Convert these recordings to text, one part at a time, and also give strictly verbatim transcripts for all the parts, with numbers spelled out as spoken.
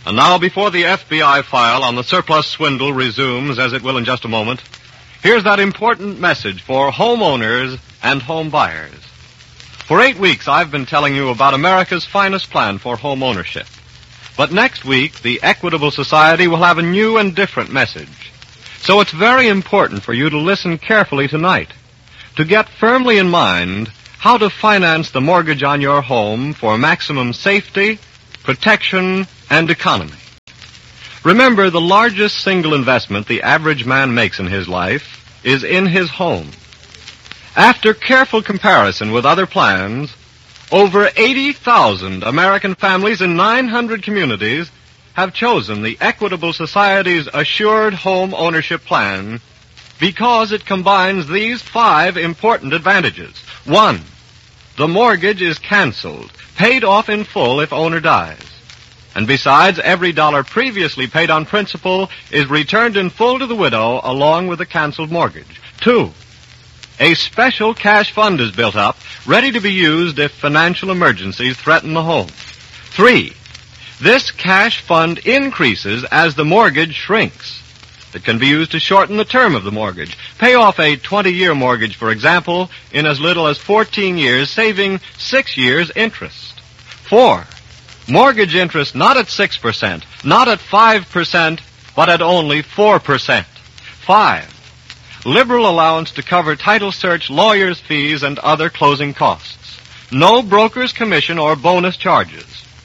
And now, before the F B I file on the surplus swindle resumes, as it will in just a moment, here's that important message for homeowners and home buyers. For eight weeks, I've been telling you about America's finest plan for home ownership. But next week, the Equitable Society will have a new and different message. So it's very important for you to listen carefully tonight, to get firmly in mind how to finance the mortgage on your home for maximum safety, protection, and economy. Remember, the largest single investment the average man makes in his life is in his home. After careful comparison with other plans, over eighty thousand American families in nine hundred communities have chosen the Equitable Society's Assured Home Ownership Plan because it combines these five important advantages. One, the mortgage is canceled, paid off in full if owner dies. And besides, every dollar previously paid on principal is returned in full to the widow along with the canceled mortgage. Two, a special cash fund is built up, ready to be used if financial emergencies threaten the home. Three, this cash fund increases as the mortgage shrinks. It can be used to shorten the term of the mortgage. Pay off a twenty-year mortgage, for example, in as little as fourteen years, saving six years' interest. Four, mortgage interest not at six percent, not at five percent, but at only four percent. Five, liberal allowance to cover title search, lawyers' fees, and other closing costs. No broker's commission or bonus charges.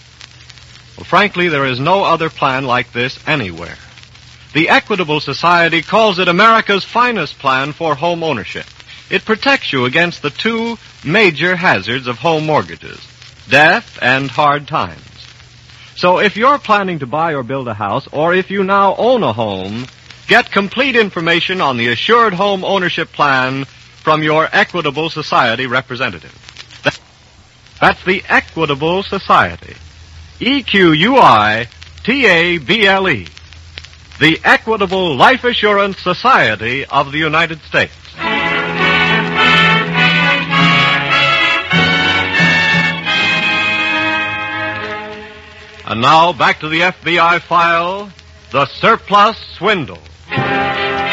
Well, frankly, there is no other plan like this anywhere. The Equitable Society calls it America's finest plan for home ownership. It protects you against the two major hazards of home mortgages, death and hard times. So if you're planning to buy or build a house, or if you now own a home, get complete information on the Assured Home Ownership Plan from your Equitable Society representative. That's the Equitable Society. E Q U I T A B L E. The Equitable Life Assurance Society of the United States. And now, back to the F B I file, The Surplus Swindle.